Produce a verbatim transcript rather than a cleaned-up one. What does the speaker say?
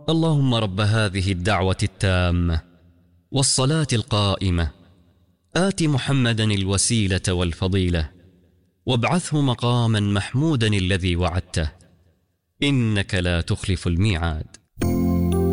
اللهم رب هذه الدعوة التامة والصلاة القائمة آت محمدا الوسيلة والفضيلة وابعثه مقاما محمودا الذي وعدته إنك لا تخلف الميعاد.